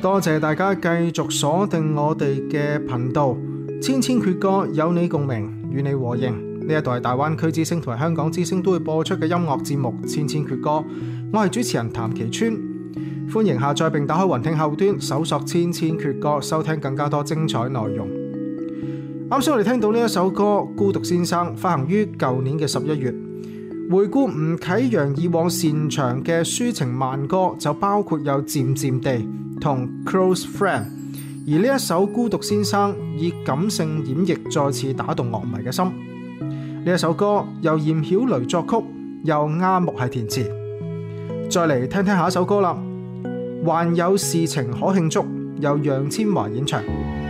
多謝大家繼續鎖定我哋嘅頻道，千千闕歌有你共鳴，與你和應。呢一度係大灣區之聲同埋香港之聲都會播出嘅音樂節目《千千闕歌》，我係主持人譚其川，歡迎下載並打開雲聽後端，搜索《千千闕歌》，收聽更加多精彩內容。啱先我哋聽到呢一首歌《孤獨先生》，發行於舊年嘅11月。回顧吳啟陽以往擅長嘅抒情慢歌，就包括有《漸漸地》同《Close Friend》，而呢一首《孤獨先生》以感性演繹再次打動樂迷嘅心。呢一首歌由嚴曉蕾作曲，由阿木係填詞。再嚟聽聽下一首歌啦，《還有事情可慶祝》，由楊千嬅演唱。